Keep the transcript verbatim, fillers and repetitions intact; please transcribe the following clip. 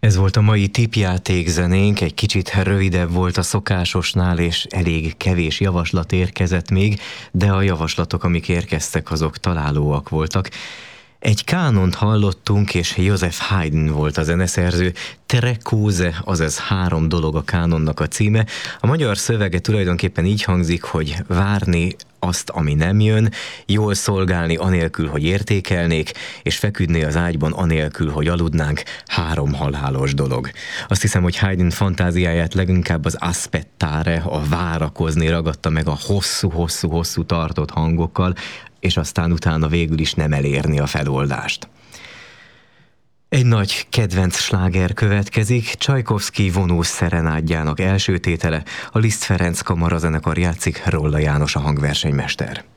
Ez volt a mai tippjáték zenénk, egy kicsit rövidebb volt a szokásosnál, és elég kevés javaslat érkezett még, de a javaslatok, amik érkeztek, azok találóak voltak. Egy kánont hallottunk, és Joseph Haydn volt a zeneszerző, Tre cose, azaz három dolog a kánonnak a címe. A magyar szövege tulajdonképpen így hangzik, hogy várni azt, ami nem jön, jól szolgálni anélkül, hogy értékelnék, és feküdni az ágyban anélkül, hogy aludnánk, három halálos dolog. Azt hiszem, hogy Haydn fantáziáját leginkább az aspettare, a várakozni ragadta meg a hosszú-hosszú-hosszú tartott hangokkal, és aztán utána végül is nem elérni a feloldást. Egy nagy kedvenc sláger következik, Csajkovszky vonós szerenádjának első tétele, a Liszt Ferenc kamarazenekar játszik, Rolla János a hangversenymester.